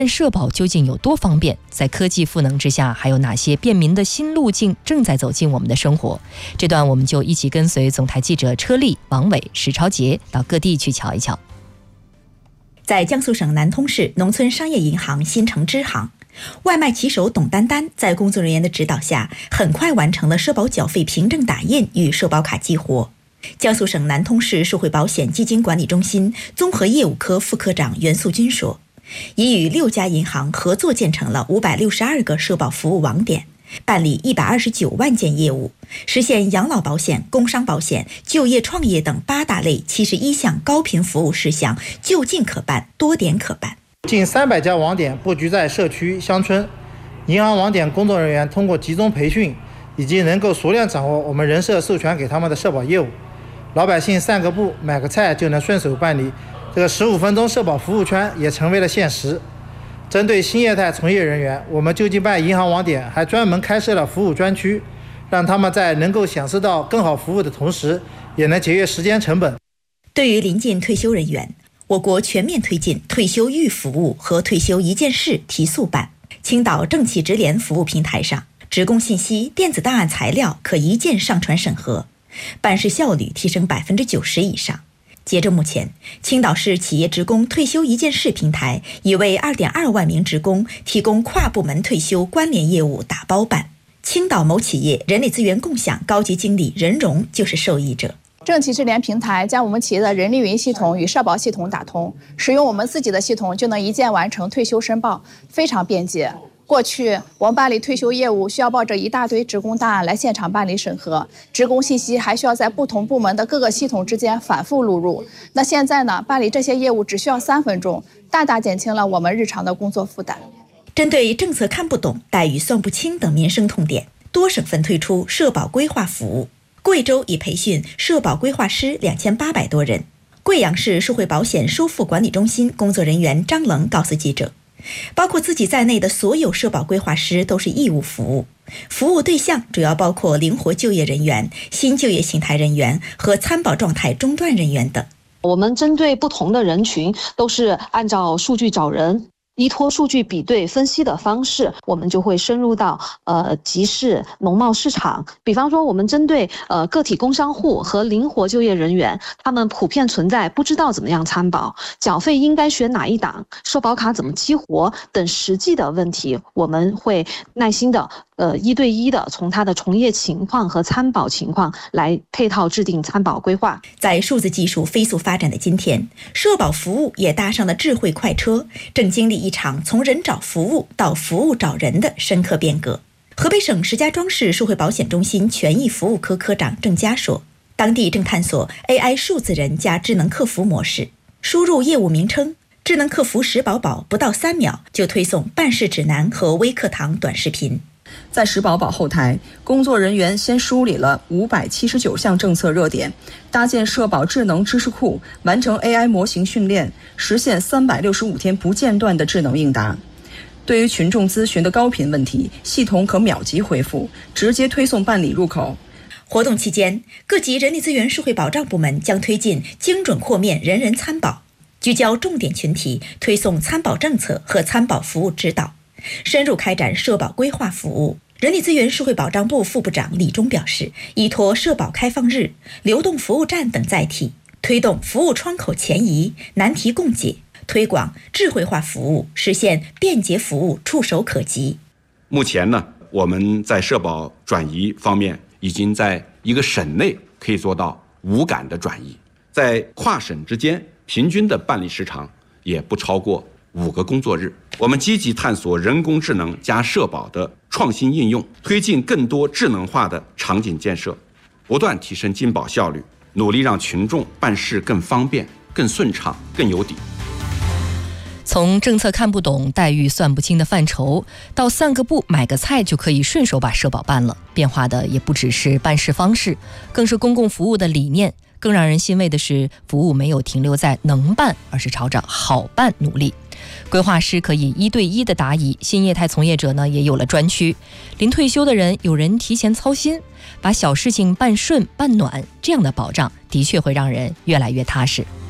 社保究竟有多方便？在科技赋能之下，还有哪些便民的新路径正在走进我们的生活？这段我们就一起跟随总台记者车丽、王伟、史超杰到各地去瞧一瞧。 在江苏省南通市农村商业银行新城支行，外卖骑手董丹丹在工作人员的指导下，很快完成了社保缴费凭证打印与社保卡激活。江苏省南通市社会保险基金管理中心综合业务科副科长袁素军说，已与6家银行合作建成了562个社保服务网点，办理129万件业务，实现养老保险、工伤保险、就业创业等8大类71项高频服务事项就近可办，多点可办。 近300家网点布局在社区、乡村，银行网点工作人员通过集中培训，以及能够熟练掌握我们人社授权给他们的社保业务，老百姓散个步、买个菜就能顺手办理。这个15分钟社保服务圈也成为了现实。针对新业态从业人员，我们救济办银行网点还专门开设了服务专区，让他们在能够享受到更好服务的同时，也能节约时间成本。 对于临近退休人员，我国全面推进退休预服务和退休一件事提速办。青岛政企直联服务平台上，职工信息、电子档案材料可一键上传审核，办事效率提升90%以上。截至目前，青岛市企业职工退休一件事平台已为2.2万名职工提供跨部门退休关联业务打包办。青岛某企业人力资源共享高级经理任荣就是受益者。 政企智联平台将我们企业的人力云系统与社保系统打通，使用我们自己的系统就能一键完成退休申报，非常便捷。过去我们办理退休业务需要抱着一大堆职工档案来现场办理审核，职工信息还需要在不同部门的各个系统之间反复录入。那现在呢，办理这些业务只需要3分钟，大大减轻了我们日常的工作负担。 针对政策看不懂、待遇算不清等民生痛点，多省份推出社保规划服务。贵州已培训社保规划师2800多人。贵阳市社会保险收付管理中心工作人员张棱告诉记者，包括自己在内的所有社保规划师都是义务服务，服务对象主要包括灵活就业人员、新就业形态人员和参保状态中断人员等。 我们针对不同的人群，都是按照数据找人，依托数据比对分析的方式，我们就会深入到集市、农贸市场。比方说，我们针对个体工商户和灵活就业人员，他们普遍存在不知道怎么样参保、缴费应该选哪一档、社保卡怎么激活等实际的问题，我们会耐心的1对1的从他的从业情况和参保情况来配套制定参保规划。 在数字技术飞速发展的今天，社保服务也搭上了智慧快车，正经历一场从人找服务到服务找人的深刻变革。河北省石家庄市社会保险中心权益服务科科长郑佳说，当地正探索 AI 数字人加智能客服模式，输入业务名称，智能客服石宝宝不到3秒就推送办事指南和微课堂短视频。 在石宝宝后台，工作人员先梳理了579项政策热点，搭建社保智能知识库，完成 AI 模型训练，实现365天不间断的智能应答。对于群众咨询的高频问题，系统可秒级回复，直接推送办理入口。 活动期间，各级人力资源社会保障部门将推进精准豁免人人参保，聚焦重点群体，推送参保政策和参保服务指导，深入开展社保规划服务。人力资源社会保障部副部长李忠表示，依托社保开放日、流动服务站等载体，推动服务窗口前移、难题共解，推广智慧化服务，实现便捷服务触手可及。 目前呢，我们在社保转移方面已经在一个省内可以做到无感的转移，在跨省之间平均的办理时长也不超过5个工作日。我们积极探索人工智能加社保的创新应用，推进更多智能化的场景建设，不断提升金保效率，努力让群众办事更方便、更顺畅、更有底。 从政策看不懂、待遇算不清的范畴，到散个步、买个菜就可以顺手把社保办了，变化的也不只是办事方式，更是公共服务的理念。更让人欣慰的是，服务没有停留在能办，而是朝着好办努力。规划师可以1对1的答疑，新业态从业者呢也有了专区。临退休的人有人提前操心，把小事情办顺办暖，这样的保障的确会让人越来越踏实。